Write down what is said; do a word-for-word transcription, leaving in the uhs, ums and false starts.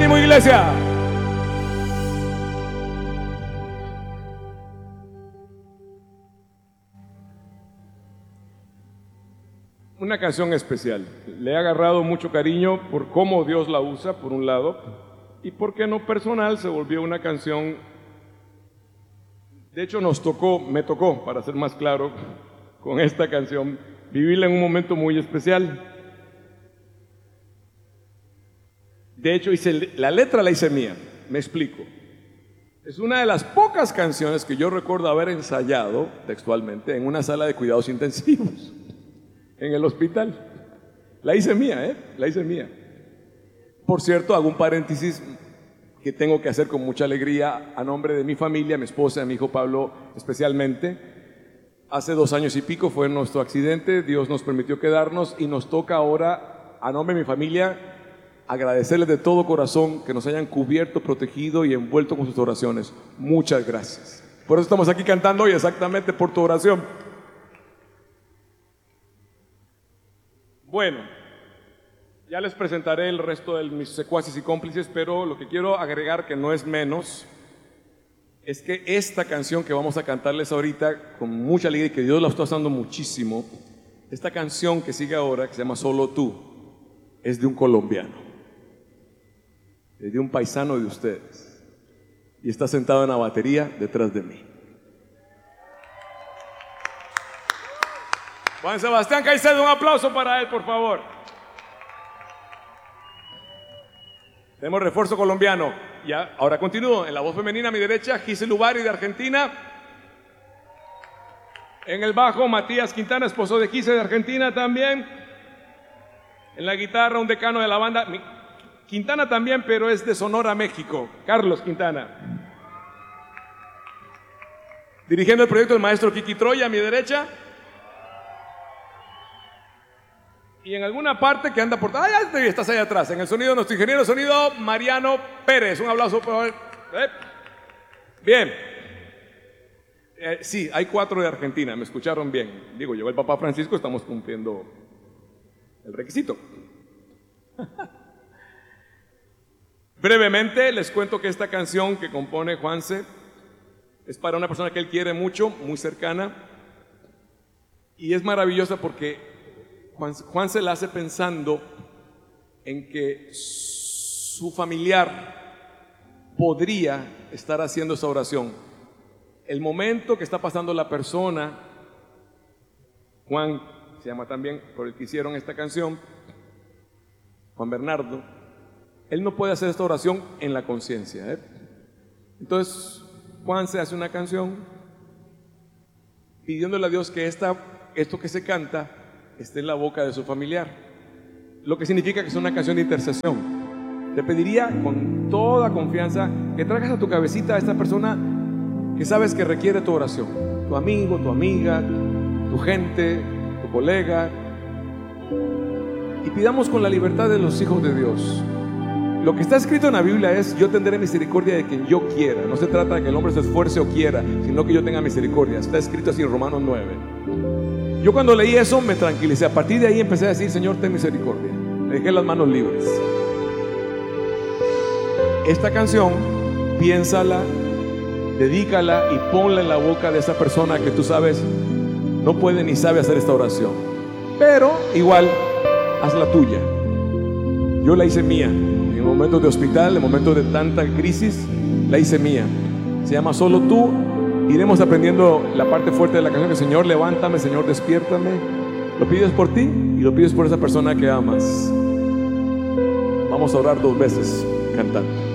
ánimo, iglesia. Una canción especial. Le he agarrado mucho cariño por cómo Dios la usa, por un lado, y porque en lo personal se volvió una canción. De hecho, nos tocó, me tocó, para ser más claro, con esta canción, vivirla en un momento muy especial. De hecho, hice, la letra la hice mía, me explico. Es una de las pocas canciones que yo recuerdo haber ensayado textualmente en una sala de cuidados intensivos, en el hospital. La hice mía, ¿eh? La hice mía. Por cierto, hago un paréntesis que tengo que hacer con mucha alegría a nombre de mi familia, mi esposa, mi hijo Pablo especialmente. Hace dos años y pico fue nuestro accidente, Dios nos permitió quedarnos y nos toca ahora, a nombre de mi familia, agradecerles de todo corazón que nos hayan cubierto, protegido y envuelto con sus oraciones. Muchas gracias. Por eso estamos aquí cantando hoy, exactamente por tu oración. Bueno, ya les presentaré el resto de mis secuaces y cómplices, pero lo que quiero agregar, que no es menos, es que esta canción que vamos a cantarles ahorita con mucha alegría y que Dios la está usando muchísimo, esta canción que sigue ahora, que se llama Solo Tú, es de un colombiano, es de un paisano de ustedes, y está sentado en la batería detrás de mí. Juan Sebastián Caicedo, un aplauso para él, por favor. Tenemos refuerzo colombiano. Y ahora continúo. En la voz femenina a mi derecha, Giselle Ubari de Argentina. En el bajo, Matías Quintana, esposo de Giselle de Argentina también. En la guitarra, un decano de la banda. Quintana también, pero es de Sonora, México. Carlos Quintana. Dirigiendo el proyecto el maestro Kiki Troya a mi derecha. Y en alguna parte que anda por... ¡Ah, ya estás ahí atrás! En el sonido, nuestro ingeniero de sonido, Mariano Pérez. Un aplauso por... ¿Eh? Bien. Eh, sí, hay cuatro de Argentina, me escucharon bien. Digo, llegó el Papa Francisco, estamos cumpliendo el requisito. Brevemente, les cuento que esta canción que compone Juanse es para una persona que él quiere mucho, muy cercana. Y es maravillosa porque... Juan, Juan se la hace pensando en que su familiar podría estar haciendo esa oración. El momento que está pasando la persona, Juan se llama también por el que hicieron esta canción, Juan Bernardo, él no puede hacer esta oración en la conciencia, ¿eh? Entonces Juan se hace una canción pidiéndole a Dios que esta, esto que se canta esté en la boca de su familiar, lo que significa que es una canción de intercesión. Te pediría con toda confianza que traigas a tu cabecita a esta persona que sabes que requiere tu oración, tu amigo, tu amiga, tu gente, tu colega, y pidamos con la libertad de los hijos de Dios. Lo que está escrito en la Biblia es: yo tendré misericordia de quien yo quiera. No se trata de que el hombre se esfuerce o quiera, sino que yo tenga misericordia. Está escrito así en Romanos nueve. Yo cuando leí eso me tranquilicé. A partir de ahí empecé a decir: Señor, ten misericordia. Me dejé las manos libres. Esta canción, piénsala, dedícala y ponla en la boca de esa persona que tú sabes no puede ni sabe hacer esta oración. Pero igual, haz la tuya. Yo la hice mía. En momentos de hospital, en momentos de tanta crisis, la hice mía. Se llama Solo Tú. Iremos aprendiendo la parte fuerte de la canción, que Señor, levántame, Señor, despiértame. Lo pides por ti y lo pides por esa persona que amas. Vamos a orar dos veces cantando.